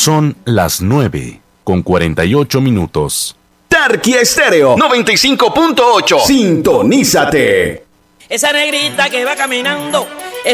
Son las 9:48. Tarqui Estéreo 95.8. Sintonízate. Esa negrita que va caminando,